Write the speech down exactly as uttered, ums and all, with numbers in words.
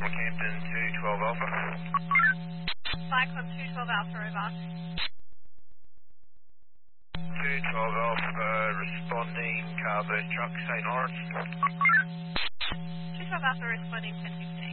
Campton two twelve Alpha. Cyclone two twelve Alpha, over. two twelve Alpha, responding, car boost truck, Saint Lawrence. two twelve Alpha responding ten fifteen.